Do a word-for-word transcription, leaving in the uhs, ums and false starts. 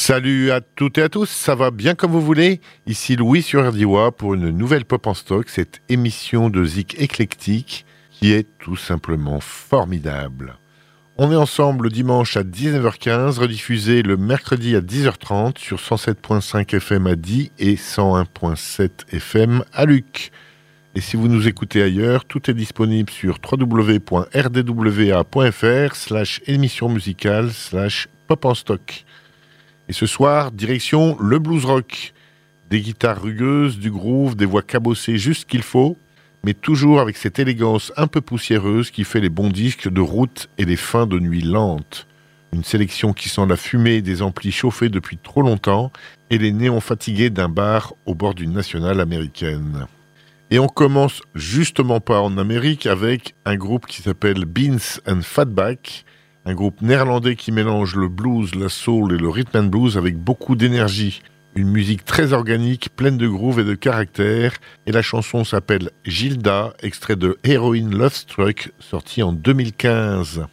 Salut à toutes et à tous, ça va bien comme vous voulez? Ici Louis sur R D W A pour une nouvelle Pop en Stock, cette émission de zik éclectique qui est tout simplement formidable. On est ensemble le dimanche à dix-neuf heures quinze, rediffusé le mercredi à dix heures trente sur cent sept virgule cinq F M à Die et cent un virgule sept F M à Luc. Et si vous nous écoutez ailleurs, tout est disponible sur w w w point r d w a point f r slash émission musicale slash pop en stock. Et ce soir, direction le blues rock. Des guitares rugueuses, du groove, des voix cabossées juste qu'il faut, mais toujours avec cette élégance un peu poussiéreuse qui fait les bons disques de route et les fins de nuit lentes. Une sélection qui sent la fumée des amplis chauffés depuis trop longtemps et les néons fatigués d'un bar au bord d'une nationale américaine. Et on commence justement pas en Amérique avec un groupe qui s'appelle Beans and Fatback, un groupe néerlandais qui mélange le blues, la soul et le rhythm and blues avec beaucoup d'énergie. Une musique très organique, pleine de groove et de caractère. Et la chanson s'appelle Gilda, extrait de Heroin Love Struck, sorti en deux mille quinze.